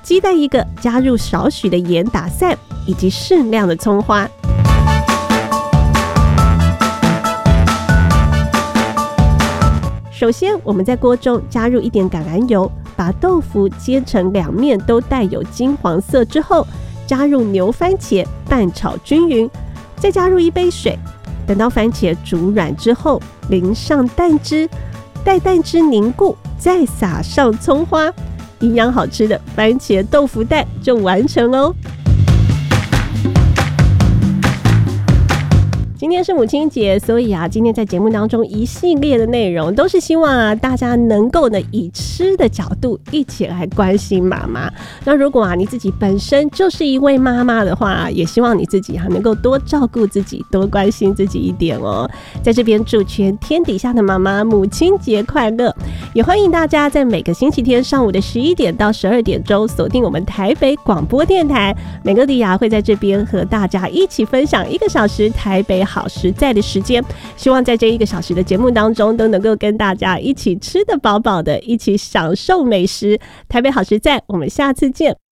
鸡蛋1个，加入少许的盐打散，以及适量的葱花。首先，我们在锅中加入一点橄榄油，把豆腐煎成2面都带有金黄色之后，加入牛番茄拌炒均匀，再加入1杯水，等到番茄煮软之后，淋上蛋汁，待蛋汁凝固，再撒上葱花，营养好吃的番茄豆腐蛋就完成喽。今天是母亲节，所以今天在节目当中一系列的内容都是希望大家能够呢以吃的角度一起来关心妈妈。那如果你自己本身就是一位妈妈的话，也希望你自己能够多照顾自己，多关心自己一点哦。在这边祝全天底下的妈妈母亲节快乐，也欢迎大家在每个星期天上午的11点到12点钟锁定我们台北广播电台，美乐蒂会在这边和大家一起分享1个小时台北好实在的时间，希望在这1个小时的节目当中都能够跟大家一起吃得饱饱的，一起享受美食。台北好实在，我们下次见。